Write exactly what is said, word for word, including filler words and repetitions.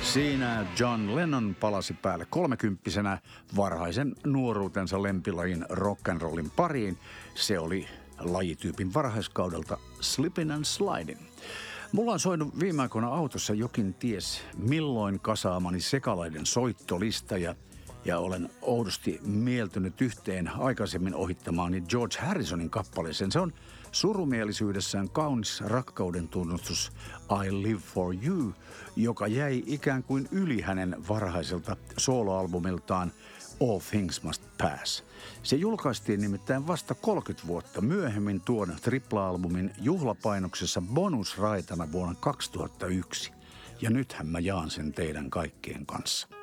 Siinä John Lennon palasi päälle kolmekymppisenä varhaisen nuoruutensa lempilajin rock'n'rollin pariin. Se oli lajityypin varhaiskaudelta Slippin' and Slidin'. Mulla on soinut viime aikoina autossa jokin ties milloin kasaamani sekalaiden soittolista ja, ja olen oudosti mieltynyt yhteen aikaisemmin ohittamaani George Harrisonin kappaleeseen. Se on surumielisyydessään kaunis rakkauden tunnustus I Live For You, joka jäi ikään kuin yli hänen varhaiselta soloalbumiltaan All Things Must Pass. Se julkaistiin nimittäin vasta kolmekymmentä vuotta myöhemmin tuon tripla-albumin juhlapainoksessa bonusraitana vuonna kaksituhattayksi. Ja nythän mä jaan sen teidän kaikkien kanssa.